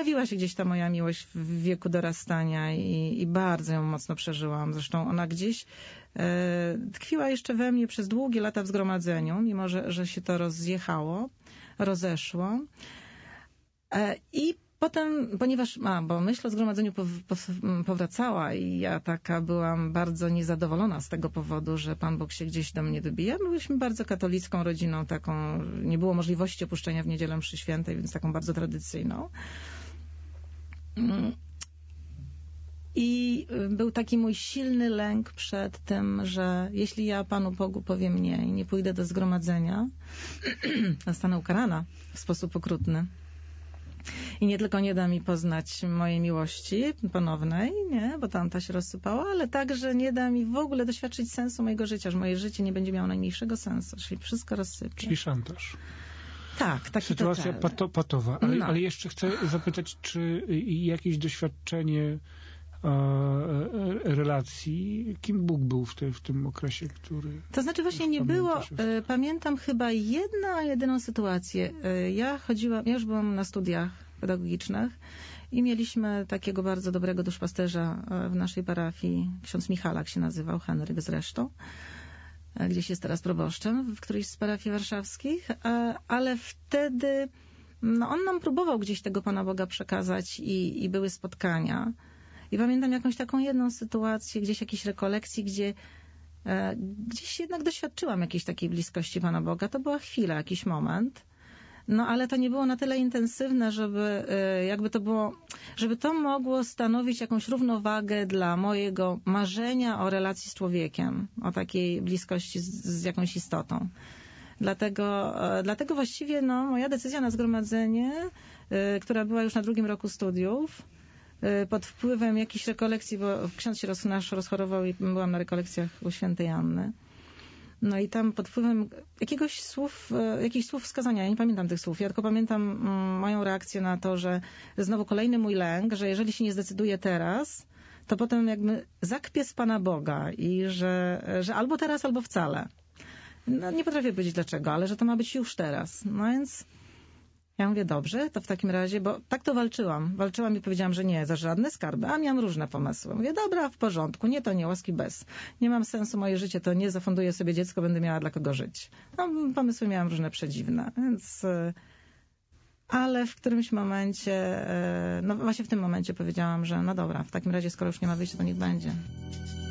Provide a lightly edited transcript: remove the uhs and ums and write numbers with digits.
pojawiła się gdzieś ta moja miłość w wieku dorastania i bardzo ją mocno przeżyłam. Zresztą ona gdzieś tkwiła jeszcze we mnie przez długie lata w zgromadzeniu, mimo że się to rozeszło. I potem, bo myśl o zgromadzeniu powracała i ja taka byłam bardzo niezadowolona z tego powodu, że Pan Bóg się gdzieś do mnie dobija. Byliśmy bardzo katolicką rodziną, taką, nie było możliwości opuszczenia w niedzielę mszy świętej, więc taką bardzo tradycyjną. I był taki mój silny lęk przed tym, że jeśli ja Panu Bogu powiem nie i nie pójdę do zgromadzenia, zostanę ukarana w sposób okrutny. I nie tylko nie da mi poznać mojej miłości ponownej, nie, bo tamta się rozsypała, ale także nie da mi w ogóle doświadczyć sensu mojego życia, że moje życie nie będzie miało najmniejszego sensu, czyli wszystko rozsypie. Czyli szantaż. Tak, taki sytuacja patowa. Ale jeszcze chcę zapytać, czy jakieś doświadczenie relacji, kim Bóg był w tym okresie, który... To znaczy właśnie nie było, pamiętam chyba jedyną sytuację. Ja już byłam na studiach pedagogicznych i mieliśmy takiego bardzo dobrego duszpasterza w naszej parafii, ksiądz Michalak się nazywał, Henryk zresztą, gdzieś jest teraz proboszczem w którejś z parafii warszawskich, ale wtedy on nam próbował gdzieś tego Pana Boga przekazać i były spotkania. I pamiętam jakąś taką jedną sytuację, gdzieś jakiejś rekolekcji, gdzieś jednak doświadczyłam jakiejś takiej bliskości Pana Boga. To była chwila, jakiś moment. No ale to nie było na tyle intensywne, żeby to mogło stanowić jakąś równowagę dla mojego marzenia o relacji z człowiekiem, o takiej bliskości z jakąś istotą. Dlatego właściwie moja decyzja na zgromadzenie, która była już na 2. roku studiów, pod wpływem jakichś rekolekcji, bo ksiądz się nasz rozchorował i byłam na rekolekcjach u świętej Anny. No i tam pod wpływem jakichś słów wskazania, ja nie pamiętam tych słów, ja tylko pamiętam moją reakcję na to, że znowu kolejny mój lęk, że jeżeli się nie zdecyduję teraz, to potem jakby zakpię z Pana Boga i że albo teraz, albo wcale. No nie potrafię powiedzieć dlaczego, ale że to ma być już teraz. No więc ja mówię, dobrze, to w takim razie, bo tak to walczyłam i powiedziałam, że nie, za żadne skarby, a miałam różne pomysły. Mówię, dobra, w porządku, nie to nie, łaski bez. Nie mam sensu, moje życie to nie, zafunduję sobie dziecko, będę miała dla kogo żyć. Pomysły miałam różne przedziwne, więc... Ale w którymś momencie, właśnie w tym momencie powiedziałam, że no dobra, w takim razie skoro już nie ma wyjścia, to niech będzie.